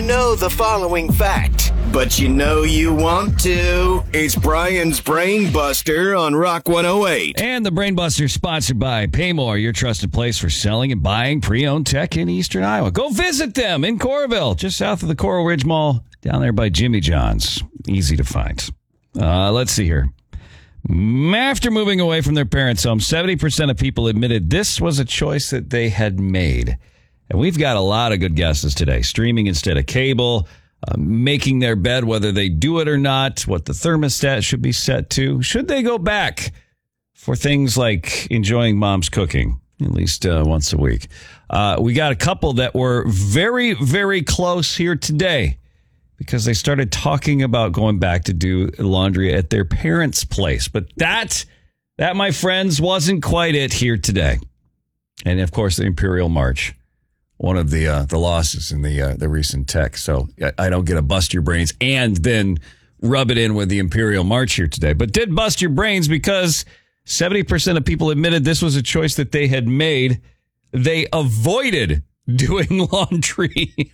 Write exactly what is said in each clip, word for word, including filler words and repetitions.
Know the following fact, but you know you want to. It's Brian's Brain Buster on Rock one oh eight. And the Brain Buster is sponsored by Paymore, your trusted place for selling and buying pre-owned tech in Eastern Iowa. Go visit them in Coralville, just south of the Coral Ridge Mall, down there by Jimmy John's. Easy to find. Uh, let's see here. After moving away from their parents' home, seventy percent of people admitted this was a choice that they had made. And we've got a lot of good guesses today. Streaming instead of cable, uh, making their bed whether they do it or not, what the thermostat should be set to. Should they go back for things like enjoying mom's cooking, at least uh, once a week? Uh, we got a couple that were very, very close here today because they started talking about going back to do laundry at their parents' place. But that, that, my friends, wasn't quite it here today. And, of course, the Imperial March. One of the uh, the losses in the uh, the recent tech. So I don't get to bust your brains and then rub it in with the Imperial March here today. But did bust your brains because seventy percent of people admitted this was a choice that they had made. They avoided doing laundry.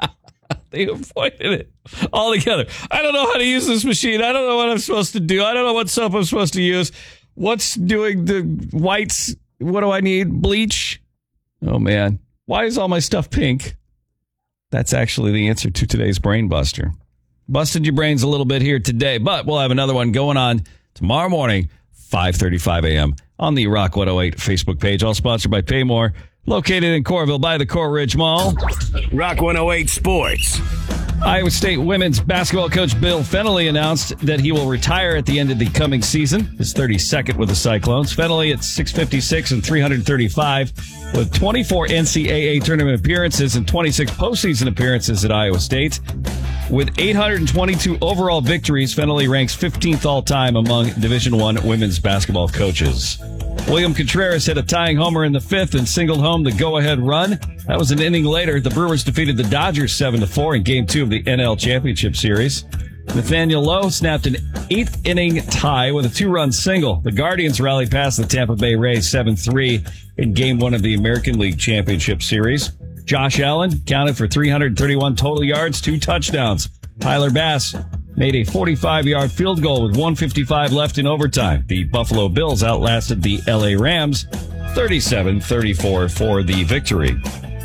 They avoided it altogether. I don't know how to use this machine. I don't know what I'm supposed to do. I don't know what soap I'm supposed to use. What's doing the whites? What do I need? Bleach? Oh, man. Why is all my stuff pink? That's actually the answer to today's Brain Buster. Busted your brains a little bit here today, but we'll have another one going on tomorrow morning, five thirty-five a.m. on the Rock one oh eight Facebook page, all sponsored by Paymore, located in Coralville by the Coral Ridge Mall. Rock one oh eight Sports. Iowa State women's basketball coach Bill Fennelly announced that he will retire at the end of the coming season, his thirty-second with the Cyclones. Fennelly at six fifty-six and three thirty-five with twenty-four N C double A tournament appearances and twenty-six postseason appearances at Iowa State. With eight hundred twenty-two overall victories, Fennelly ranks fifteenth all-time among Division I women's basketball coaches. William Contreras hit a tying homer in the fifth and singled home the go-ahead run. That was an inning later. The Brewers defeated the Dodgers seven to four in Game two of the N L Championship Series. Nathaniel Lowe snapped an eighth-inning tie with a two-run single. The Guardians rallied past the Tampa Bay Rays seven three in Game one of the American League Championship Series. Josh Allen counted for three hundred thirty-one total yards, two touchdowns. Tyler Bass made a forty-five-yard field goal with one fifty-five left in overtime. The Buffalo Bills outlasted the L A Rams thirty-seven thirty-four for the victory.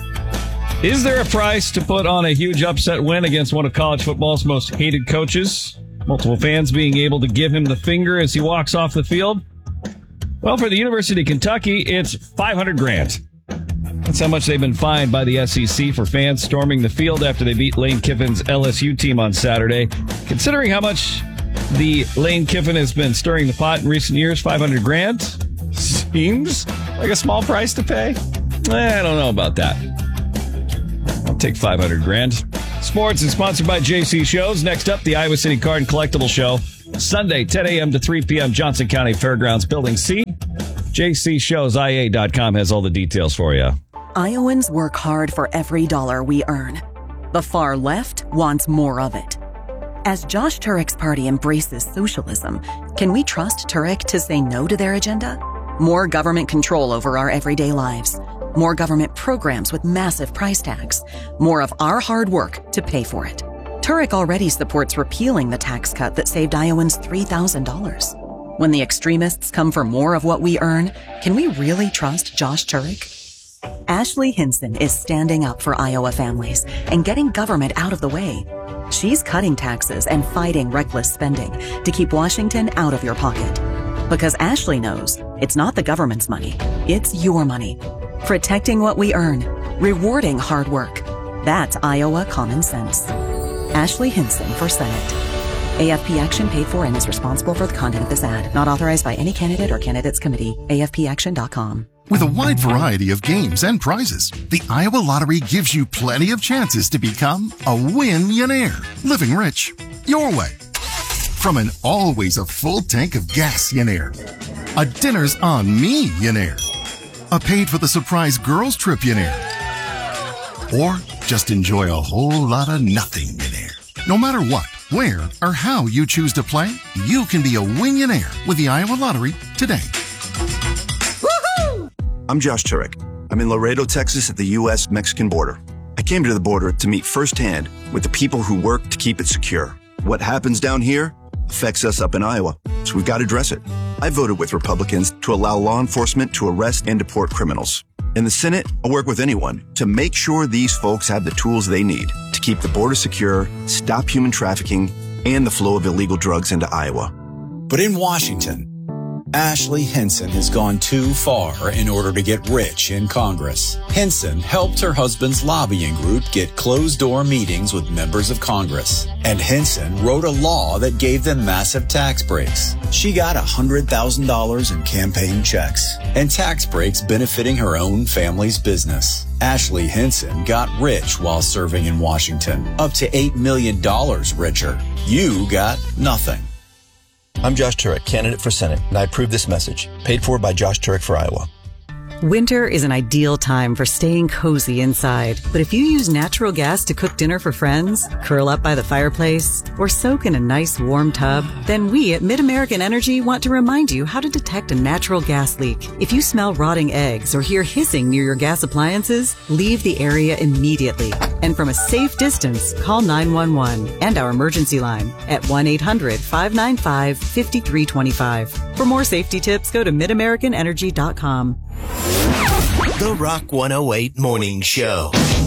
Is there a price to put on a huge upset win against one of college football's most hated coaches? Multiple fans being able to give him the finger as he walks off the field? Well, for the University of Kentucky, it's five hundred grand. That's how much they've been fined by the S E C for fans storming the field after they beat Lane Kiffin's L S U team on Saturday. Considering how much the Lane Kiffin has been stirring the pot in recent years, five hundred grand seems like a small price to pay. I don't know about that. I'll take five hundred grand. Sports is sponsored by J C Shows. Next up, the Iowa City Card and Collectible Show. Sunday, ten a.m. to three p.m. Johnson County Fairgrounds, Building C. J C Shows I A dot com has all the details for you. Iowans work hard for every dollar we earn. The far left wants more of it. As Josh Turek's party embraces socialism, can we trust Turek to say no to their agenda? More government control over our everyday lives. More government programs with massive price tags. More of our hard work to pay for it. Turek already supports repealing the tax cut that saved Iowans three thousand dollars. When the extremists come for more of what we earn, can we really trust Josh Turek? Ashley Hinson is standing up for Iowa families and getting government out of the way. She's cutting taxes and fighting reckless spending to keep Washington out of your pocket. Because Ashley knows it's not the government's money, it's your money. Protecting what we earn, rewarding hard work. That's Iowa common sense. Ashley Hinson for Senate. A F P Action paid for and is responsible for the content of this ad. Not authorized by any candidate or candidates committee. A F P action dot com. With a wide variety of games and prizes, the Iowa Lottery gives you plenty of chances to become a win-millionaire, living rich your way. From an always a full tank of gas-millionaire, a dinner's on me-millionaire, a paid for the surprise girls trip-millionaire, or just enjoy a whole lot of nothing-millionaire. No matter what, where, or how you choose to play, you can be a win-millionaire with the Iowa Lottery today. I'm Josh Turek. I'm in Laredo, Texas at the U S Mexican border. I came to the border to meet firsthand with the people who work to keep it secure. What happens down here affects us up in Iowa, so we've got to address it. I voted with Republicans to allow law enforcement to arrest and deport criminals. In the Senate, I'll work with anyone to make sure these folks have the tools they need to keep the border secure, stop human trafficking, and the flow of illegal drugs into Iowa. But in Washington, Ashley Hinson has gone too far in order to get rich in Congress. Hinson helped her husband's lobbying group get closed-door meetings with members of Congress. And Hinson wrote a law that gave them massive tax breaks. She got one hundred thousand dollars in campaign checks and tax breaks benefiting her own family's business. Ashley Hinson got rich while serving in Washington, up to eight million dollars richer. You got nothing. I'm Josh Turek, candidate for Senate, and I approve this message, paid for by Josh Turek for Iowa. Winter is an ideal time for staying cozy inside. But if you use natural gas to cook dinner for friends, curl up by the fireplace, or soak in a nice warm tub, then we at Mid-American Energy want to remind you how to detect a natural gas leak. If you smell rotting eggs or hear hissing near your gas appliances, leave the area immediately. And from a safe distance, call nine one one and our emergency line at one eight hundred five nine five five three two five. For more safety tips, go to mid american energy dot com. The Rock one oh eight Morning Show.